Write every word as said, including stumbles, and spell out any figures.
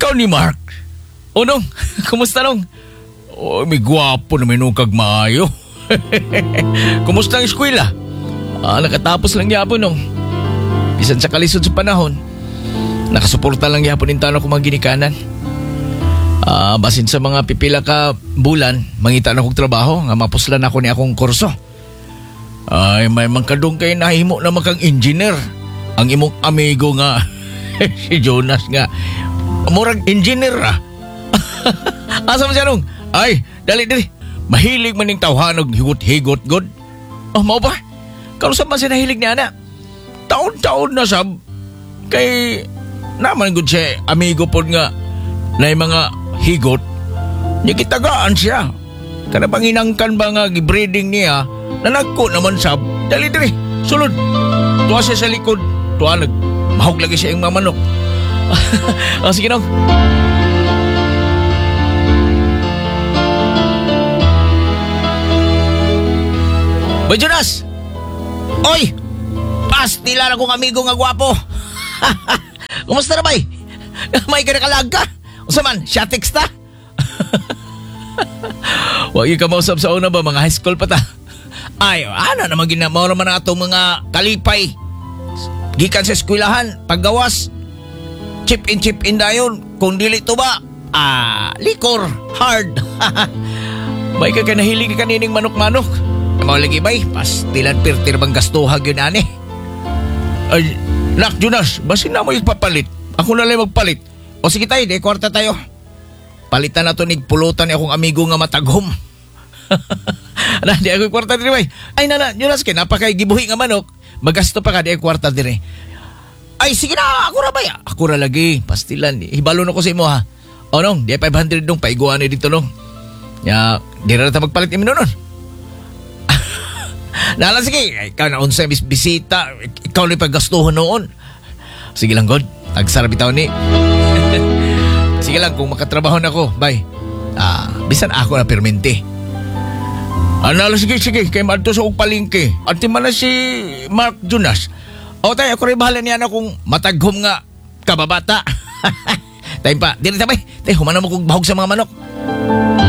ikaw ni Mark. O nong, kumusta nong? Oh, may gwapo naman nung kag maayo. Kumusta ang eskwela? Ah, nakatapos lang yapon nung. Bisan sa kalisod sa panahon, nakasuporta lang yapon yung tanong kung mga ginikanan. Ah, basin sa mga pipila ka bulan, mangita na kong trabaho, nga mapuslan ako ni akong kurso. Ay, may mangkadong kay nahimo na makang engineer. Ang imong amigo nga, si Jonas nga, murag engineer ah. Asa mo siya nung? Ay, dali dali. Mahilig man yung tawhanog higot-higot god. Oh, mau ba? Karon sa man siya nahilig ni ana. Taon-taon na sab. Kay naman gud siya amigo pod nga na yung mga higot. Nya kitagaan siya. Kana panginangkan ba nga gibreeding niya na nagko naman sab. Dali dali. Sulod. Tuwa siya sa likod. Tuwa nag mahog lagi siya yung mamanok. Oh, sige nong. Boy Jonas! Oy! Pastila na kong amigo nga gwapo! Kumusta na bay? May ka nakalag ka? Usa man, siya text ta? Huwag yung kamausap sa una ba? Mga high school pa ta? Ay, ano naman ginamaw naman na itong mga kalipay? Gikan sa eskwelahan, paggawas, chip in chip in dayon. Kung dili to ba, ah, likor, hard. May ka ka nahilig ka kanining manok-manok. Mga lagi bay, pastilan pirtir bang gastuhag yun ani. Ay, nak Jonas, basin na mo ipapalit. Ako na lang magpalit. O sige tayo, de kwarta tayo. Palitan na to nig pulutan ni akong amigo nga matagom. Na, di ako kwarta dire bay. Ay nana, Jonas, kay napakay gibuhi nga manok. Magasto pa ka, di kwarta dire. Ay, sige na, ako ra bay. Ako ra lagi, pastilan. Hibalo na ko sa imo ha. O nong, di five hundred dong, paiguan ni dito nong. Ya, di na ta magpalit ni nun. Nala, sige, ikaw na unsa bis bisita, ikaw na paggastuhan noon. Sige lang, God, tagsara bitaw ni. Sige lang, kung makatrabaho na ako, bye. Ah, bisan ako na permente. Nala, sige, sige, kay maadto sa kong palingke. At man na si Mark Jonas. O tayo, ako rin bahala niya na kung mataghom nga kababata. Tayo pa, di rin tabay. Tayo, humana mo kong bahog sa mga manok.